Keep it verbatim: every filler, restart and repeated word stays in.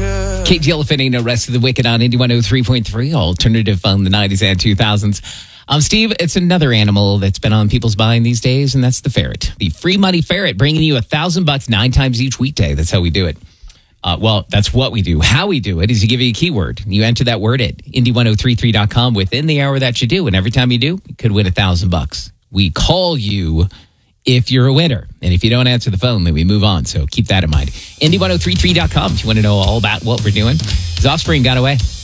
Kate Gyllenhaal, Rest of the Wicked on Indy one oh three point three, alternative on the nineties and two thousands. Um, Steve, it's another animal that's been on people's mind these days, and that's the ferret. The free money ferret, bringing you a thousand bucks nine times each weekday. That's how we do it. Uh, well, that's what we do. How we do it is you give you a keyword. You enter that word at indy ten thirty-three dot com within the hour that you do, and every time you do, you could win a thousand bucks. We call you if you're a winner. And if you don't answer the phone, then we move on. So keep that in mind. indy ten thirty-three dot com if you want to know all about what we're doing. His Offspring got away.